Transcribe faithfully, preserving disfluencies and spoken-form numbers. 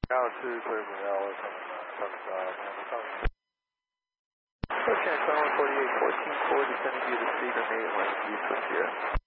Altitude, clear for Dallas on Tucson, Tucson. Ocean one forty-eight, fourteen four, descending due to speed remaining one, East with zero.